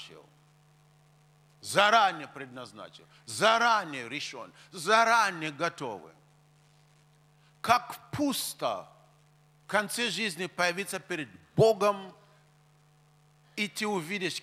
заранее решен, заранее готовы. Как пусто в конце жизни появиться перед Богом, и ты увидишь,